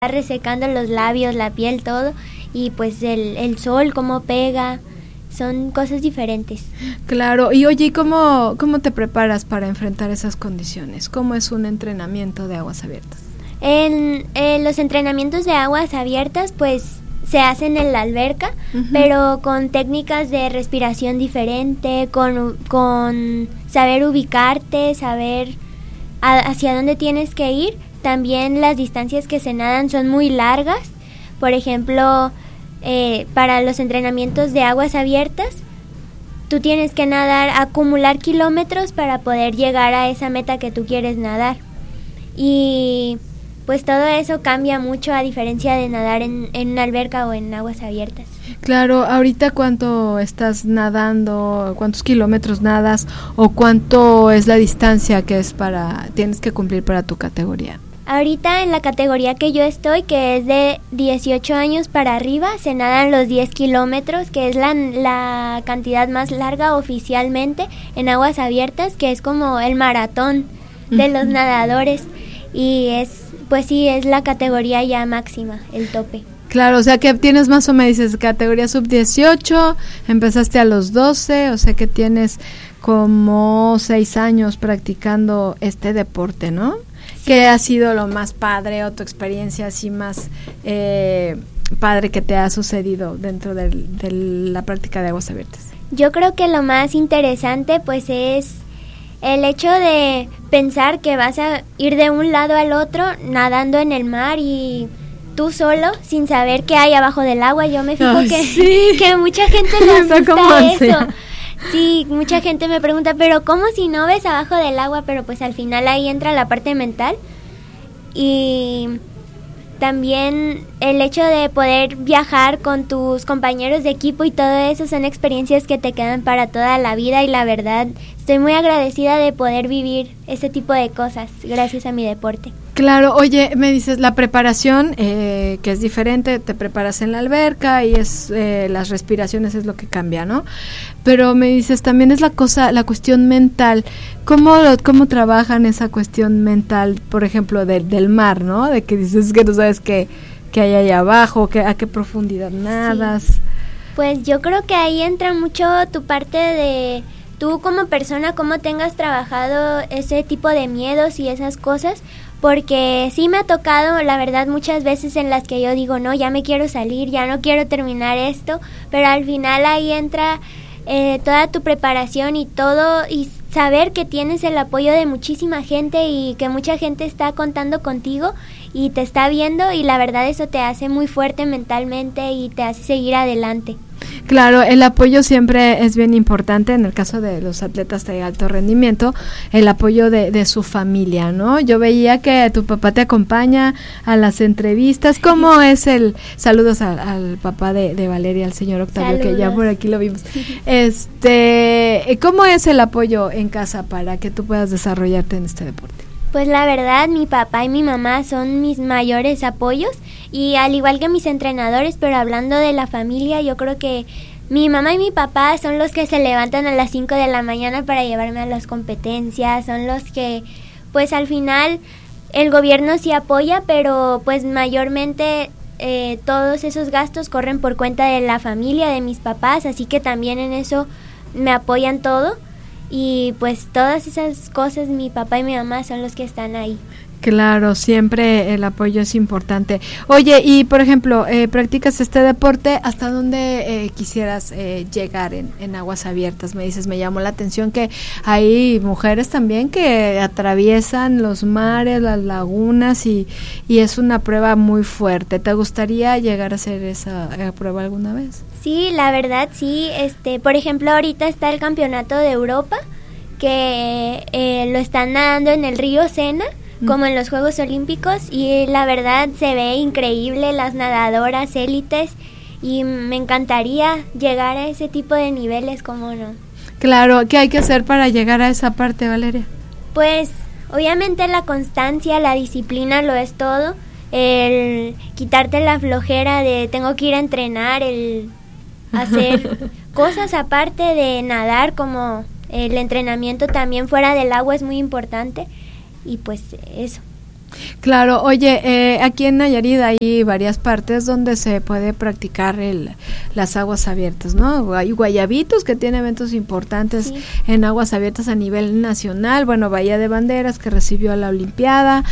resecando los labios, la piel, todo, y pues el sol, cómo pega, son cosas diferentes. Claro, y oye, ¿y cómo te preparas para enfrentar esas condiciones? ¿Cómo es un entrenamiento de aguas abiertas? En los entrenamientos de aguas abiertas, pues se hacen en la alberca, pero con técnicas de respiración diferente, con saber ubicarte, saber hacia dónde tienes que ir. También las distancias que se nadan son muy largas. Por ejemplo, para los entrenamientos de aguas abiertas, tú tienes que acumular kilómetros para poder llegar a esa meta que tú quieres nadar. Y pues todo eso cambia mucho a diferencia de nadar en una alberca o en aguas abiertas. Claro, ahorita ¿cuánto estás nadando? ¿Cuántos kilómetros nadas? ¿O cuánto es la distancia que tienes que cumplir para tu categoría? Ahorita en la categoría que yo estoy, que es de 18 años para arriba, se nadan los 10 kilómetros, que es la cantidad más larga oficialmente en aguas abiertas, que es como el maratón de los nadadores, y pues sí, es la categoría ya máxima, el tope. Claro, o sea que tienes más o menos, dices, categoría sub-18, empezaste a los 12, o sea que tienes como 6 años practicando este deporte, ¿no? Sí. ¿Qué ha sido lo más padre o tu experiencia así más padre que te ha sucedido dentro de la práctica de aguas abiertas? Yo creo que lo más interesante pues es el hecho de pensar que vas a ir de un lado al otro nadando en el mar y tú solo, sin saber qué hay abajo del agua. Yo me fijo que mucha gente le asusta eso. Sí, mucha gente me pregunta, pero ¿cómo si no ves abajo del agua? Pero pues al final ahí entra la parte mental. Y también el hecho de poder viajar con tus compañeros de equipo y todo eso son experiencias que te quedan para toda la vida, y la verdad estoy muy agradecida de poder vivir ese tipo de cosas gracias a mi deporte. Claro, oye, me dices la preparación que es diferente, te preparas en la alberca y las respiraciones es lo que cambia, ¿no? Pero me dices también es la cuestión mental. ¿Cómo trabajan esa cuestión mental, por ejemplo, del mar, ¿no? De que dices que no sabes qué hay allá abajo, a qué profundidad nadas. Sí. Pues yo creo que ahí entra mucho tu parte de tú como persona, cómo tengas trabajado ese tipo de miedos y esas cosas, porque sí me ha tocado, la verdad, muchas veces en las que yo digo, no, ya me quiero salir, ya no quiero terminar esto, pero al final ahí entra toda tu preparación y todo, y saber que tienes el apoyo de muchísima gente y que mucha gente está contando contigo y te está viendo, y la verdad eso te hace muy fuerte mentalmente y te hace seguir adelante. Claro, el apoyo siempre es bien importante en el caso de los atletas de alto rendimiento, el apoyo de su familia, ¿no? Yo veía que tu papá te acompaña a las entrevistas. ¿Cómo es saludos al papá de Valeria, al señor Octavio? Saludos. Que ya por aquí lo vimos. ¿Cómo es el apoyo en casa para que tú puedas desarrollarte en este deporte? Pues la verdad, mi papá y mi mamá son mis mayores apoyos, y al igual que mis entrenadores, pero hablando de la familia, yo creo que mi mamá y mi papá son los que se levantan a las 5 de la mañana para llevarme a las competencias, son los que, pues al final, el gobierno sí apoya, pero pues mayormente todos esos gastos corren por cuenta de la familia, de mis papás, así que también en eso me apoyan todo. Y pues todas esas cosas, mi papá y mi mamá son los que están ahí. Claro, siempre el apoyo es importante. Oye, y por ejemplo, practicas este deporte, ¿hasta dónde quisieras llegar en aguas abiertas? Me dices, me llamó la atención que hay mujeres también que atraviesan los mares, las lagunas, y es una prueba muy fuerte. ¿Te gustaría llegar a hacer esa prueba alguna vez? Sí, la verdad sí. Por ejemplo, ahorita está el Campeonato de Europa, que lo están nadando en el río Sena, como en los Juegos Olímpicos, y la verdad se ve increíble, las nadadoras élites, y me encantaría llegar a ese tipo de niveles, ¿cómo no? Claro, ¿qué hay que hacer para llegar a esa parte, Valeria? Pues obviamente la constancia, la disciplina lo es todo, el quitarte la flojera de tengo que ir a entrenar, el hacer cosas aparte de nadar, como el entrenamiento también fuera del agua es muy importante, y pues eso. Claro, oye, aquí en Nayarit hay varias partes donde se puede practicar las aguas abiertas, ¿no? Hay Guayabitos, que tiene eventos importantes sí. en aguas abiertas a nivel nacional, bueno, Bahía de Banderas, que recibió la Olimpiada,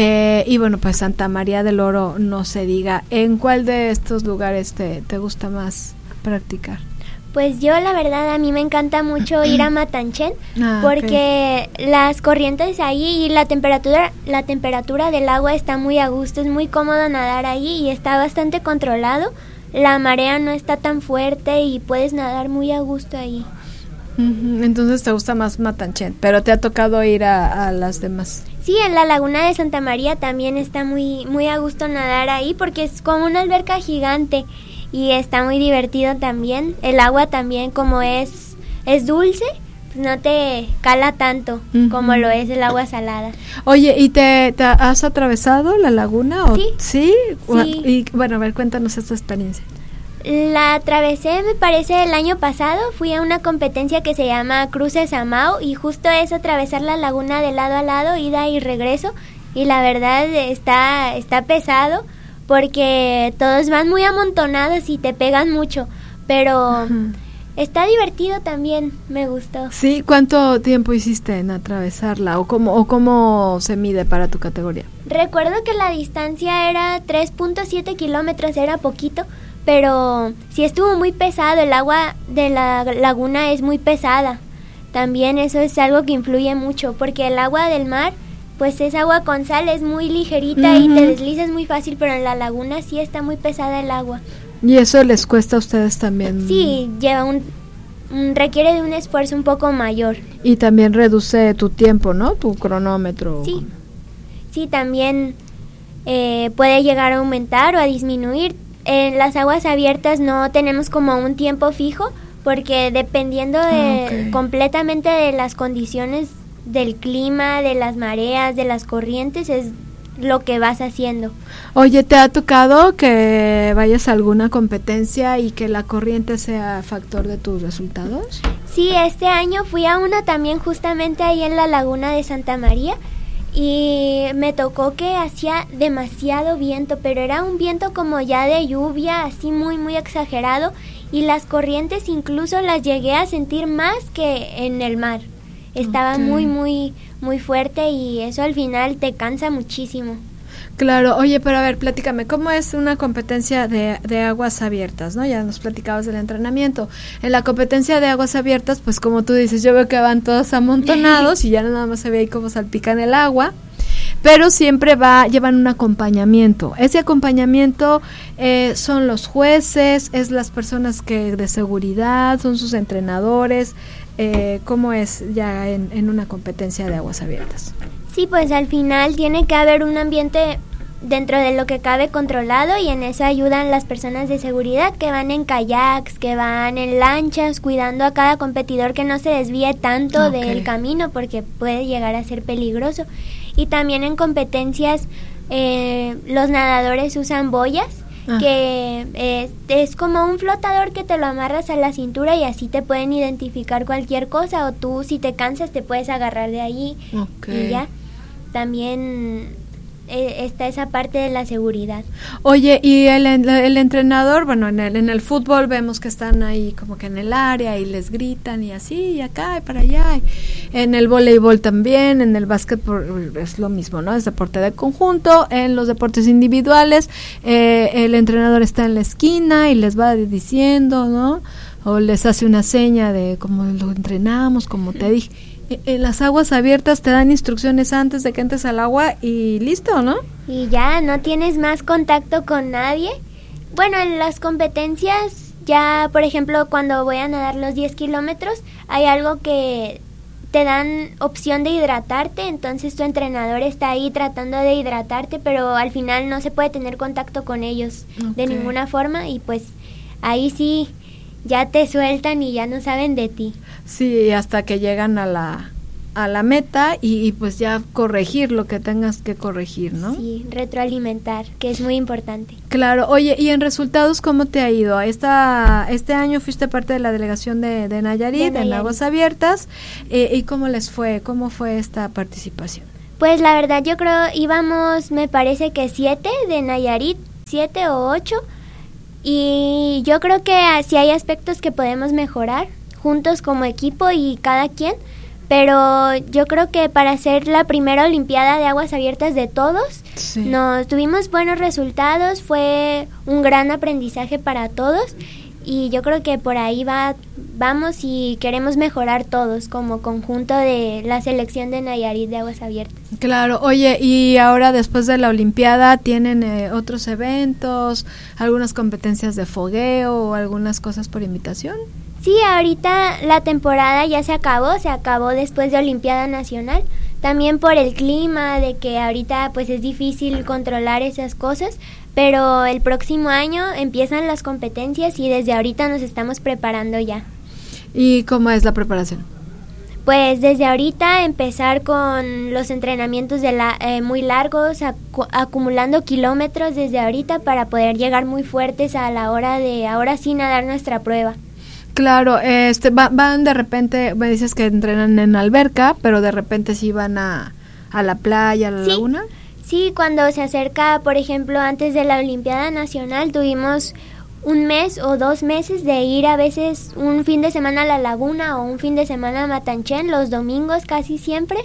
y bueno, pues Santa María del Oro, no se diga. ¿En cuál de estos lugares te gusta más practicar? Pues yo la verdad a mí me encanta mucho ir a Matanchen porque las corrientes ahí y la temperatura del agua está muy a gusto, es muy cómodo nadar ahí y está bastante controlado, la marea no está tan fuerte y puedes nadar muy a gusto ahí. Entonces te gusta más Matanchen, pero te ha tocado ir a las demás. Sí, en la laguna de Santa María también está muy, muy a gusto nadar ahí porque es como una alberca gigante. Y está muy divertido también. El agua también, como es dulce, pues no te cala tanto como lo es el agua salada. Oye, ¿y te has atravesado la laguna? ¿O sí? Sí. Y bueno, a ver, cuéntanos esta experiencia. La atravesé, me parece, el año pasado. Fui a una competencia que se llama Cruces Amao y justo es atravesar la laguna de lado a lado, ida y regreso. Y la verdad está pesado, porque todos van muy amontonados y te pegan mucho, pero está divertido también, me gustó. Sí, ¿cuánto tiempo hiciste en atravesarla o cómo se mide para tu categoría? Recuerdo que la distancia era 3.7 kilómetros, era poquito, pero sí estuvo muy pesado, el agua de la laguna es muy pesada. También eso es algo que influye mucho, porque el agua del mar pues es agua con sal, es muy ligerita y te deslizas muy fácil, pero en la laguna sí está muy pesada el agua. ¿Y eso les cuesta a ustedes también? Sí, requiere de un esfuerzo un poco mayor. Y también reduce tu tiempo, ¿no? Tu cronómetro. Sí, también puede llegar a aumentar o a disminuir. En las aguas abiertas no tenemos como un tiempo fijo, porque dependiendo completamente de las condiciones del clima, de las mareas, de las corrientes, es lo que vas haciendo. Oye, ¿te ha tocado que vayas a alguna competencia y que la corriente sea factor de tus resultados? Sí, este año fui a una también justamente ahí en la laguna de Santa María y me tocó que hacía demasiado viento, pero era un viento como ya de lluvia, así muy, muy exagerado, y las corrientes incluso las llegué a sentir más que en el mar. Estaba muy, muy, muy fuerte y eso al final te cansa muchísimo. Claro, oye, pero a ver, platícame, ¿cómo es una competencia de aguas abiertas, no? Ya nos platicabas del entrenamiento. En la competencia de aguas abiertas, pues como tú dices, yo veo que van todos amontonados y ya nada más se ve ahí cómo salpican el agua, pero siempre llevan un acompañamiento. Ese acompañamiento son los jueces, es las personas de seguridad, son sus entrenadores. ¿Cómo es ya en una competencia de aguas abiertas? Sí, pues al final tiene que haber un ambiente dentro de lo que cabe controlado y en eso ayudan las personas de seguridad que van en kayaks, que van en lanchas, cuidando a cada competidor que no se desvíe tanto del camino porque puede llegar a ser peligroso. Y también en competencias los nadadores usan boyas, que es como un flotador que te lo amarras a la cintura y así te pueden identificar cualquier cosa, o tú si te cansas te puedes agarrar de ahí y ya. También está esa parte de la seguridad. Oye, y el entrenador, bueno, en el fútbol vemos que están ahí como que en el área y les gritan y así, y acá y para allá. En el voleibol también, en el básquetbol es lo mismo, ¿no? Es deporte de conjunto. En los deportes individuales, el entrenador está en la esquina y les va diciendo, ¿no? O les hace una seña de cómo lo entrenamos, como te dije. En las aguas abiertas te dan instrucciones antes de que entres al agua y listo, ¿no? Y ya no tienes más contacto con nadie. Bueno, en las competencias ya, por ejemplo, cuando voy a nadar los 10 kilómetros, hay algo que te dan opción de hidratarte, entonces tu entrenador está ahí tratando de hidratarte, pero al final no se puede tener contacto con ellos de ninguna forma y pues ahí sí ya te sueltan y ya no saben de ti. Sí, hasta que llegan a la meta y pues ya corregir lo que tengas que corregir, ¿no? Sí, retroalimentar, que es muy importante. Claro. Oye, ¿y en resultados cómo te ha ido? Este año fuiste parte de la delegación de Nayarit, en Aguas Abiertas, ¿y cómo les fue? ¿Cómo fue esta participación? Pues la verdad yo creo íbamos, me parece que 7 de Nayarit, 7 o 8, y yo creo que sí hay aspectos que podemos mejorar juntos como equipo y cada quien, pero yo creo que para hacer la primera Olimpiada de Aguas Abiertas de todos, sí, tuvimos buenos resultados, fue un gran aprendizaje para todos y yo creo que por ahí vamos y queremos mejorar todos como conjunto de la selección de Nayarit de Aguas Abiertas. Claro, oye, y ahora después de la Olimpiada tienen otros eventos, algunas competencias de fogueo o algunas cosas por invitación. Sí, ahorita la temporada ya se acabó después de Olimpiada Nacional, también por el clima, de que ahorita pues es difícil controlar esas cosas, pero el próximo año empiezan las competencias y desde ahorita nos estamos preparando ya. ¿Y cómo es la preparación? Pues desde ahorita empezar con los entrenamientos muy largos, acumulando kilómetros desde ahorita para poder llegar muy fuertes a la hora de ahora sí nadar nuestra prueba. Claro, van de repente, me dices que entrenan en alberca, pero de repente sí van a la playa, a la laguna. Sí, cuando se acerca, por ejemplo, antes de la Olimpiada Nacional, tuvimos un mes o 2 meses de ir a veces un fin de semana a la laguna o un fin de semana a Matanchén, los domingos casi siempre,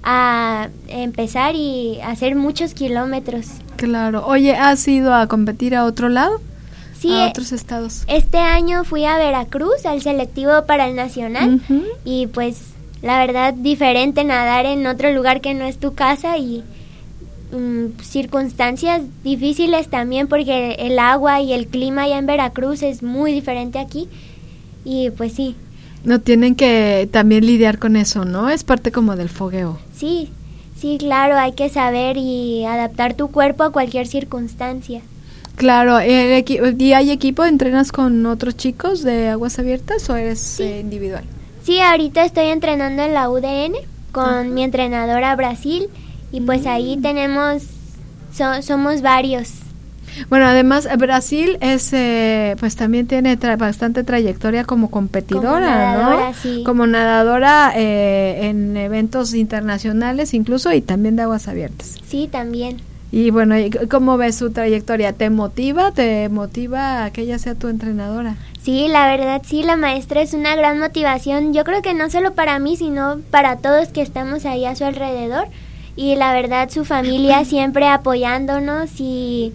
a empezar y hacer muchos kilómetros. Claro. Oye, ¿has ido a competir a otro lado? Sí, a otros estados. Este año fui a Veracruz, al selectivo para el Nacional, y pues la verdad diferente nadar en otro lugar que no es tu casa y circunstancias difíciles también porque el agua y el clima allá en Veracruz es muy diferente aquí y pues sí. No tienen que también lidiar con eso, ¿no? Es parte como del fogueo. Sí, claro, hay que saber y adaptar tu cuerpo a cualquier circunstancia. Claro, ¿y hay equipo? ¿Entrenas con otros chicos de Aguas Abiertas o eres individual? Sí, ahorita estoy entrenando en la UDN con mi entrenadora Brasil y pues ahí somos varios. Bueno, además Brasil es pues también tiene bastante trayectoria como competidora, como nadadora, ¿no? Sí. Como nadadora en eventos internacionales incluso y también de Aguas Abiertas. Sí, también. Y bueno, ¿cómo ves su trayectoria? ¿Te motiva a que ella sea tu entrenadora? Sí, la verdad sí, la maestra es una gran motivación. Yo creo que no solo para mí, sino para todos que estamos ahí a su alrededor. Y la verdad su familia siempre apoyándonos y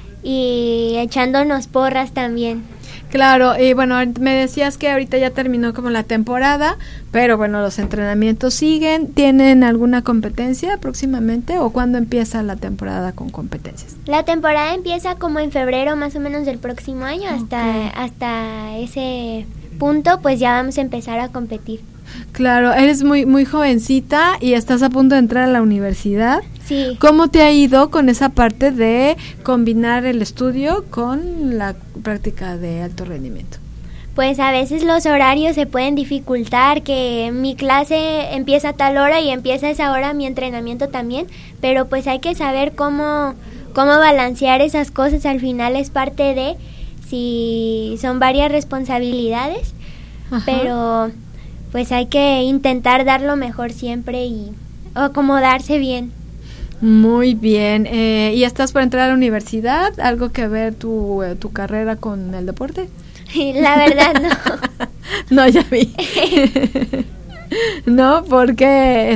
echándonos porras también. Claro, y bueno, me decías que ahorita ya terminó como la temporada, pero bueno, los entrenamientos siguen. ¿Tienen alguna competencia próximamente o cuándo empieza la temporada con competencias? La temporada empieza como en febrero más o menos del próximo año, hasta ese punto pues ya vamos a empezar a competir. Claro, eres muy jovencita y estás a punto de entrar a la universidad. Sí. ¿Cómo te ha ido con esa parte de combinar el estudio con la práctica de alto rendimiento? Pues a veces los horarios se pueden dificultar, que mi clase empieza a tal hora y empieza a esa hora mi entrenamiento también, pero pues hay que saber cómo balancear esas cosas. Al final es parte de, si son varias responsabilidades, pero pues hay que intentar dar lo mejor siempre y acomodarse bien. Muy bien. ¿Y estás por entrar a la universidad? ¿Algo que ver tu carrera con el deporte? La verdad no. No, ya vi. No, porque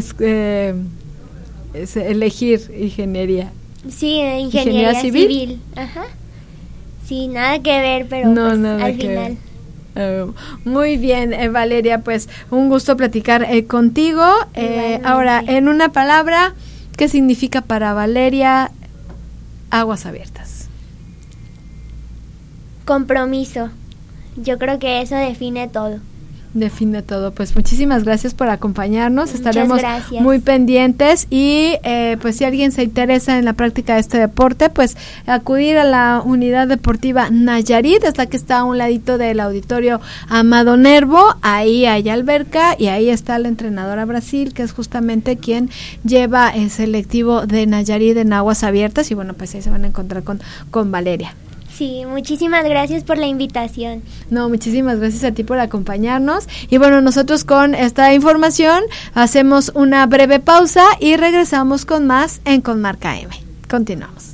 es elegir ingeniería. Sí, ingeniería civil. Ajá. Sí, nada que ver, pero no, pues, nada al que final. Muy bien, Valeria, pues un gusto platicar contigo. Ahora, en una palabra, ¿qué significa para Valeria Aguas Abiertas? Compromiso. Yo creo que eso define todo. Define todo. Pues muchísimas gracias por acompañarnos. Muchas Estaremos gracias. muy pendientes y pues si alguien se interesa en la práctica de este deporte, pues acudir a la unidad deportiva Nayarit, hasta que está a un ladito del auditorio Amado Nervo. Ahí hay alberca y ahí está la entrenadora Brasil, que es justamente quien lleva el selectivo de Nayarit en Aguas Abiertas y bueno, pues ahí se van a encontrar con Valeria. Sí, muchísimas gracias por la invitación. No, muchísimas gracias a ti por acompañarnos. Y bueno, nosotros con esta información hacemos una breve pausa y regresamos con más en Con Marca M. Continuamos.